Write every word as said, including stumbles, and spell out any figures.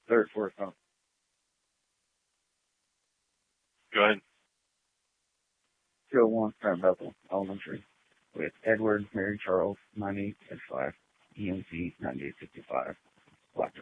third, fourth, oh. Go ahead. two oh one Grand Bethel Elementary with Edward, Mary Charles, nine eight six five, E M C nine eight six five, Black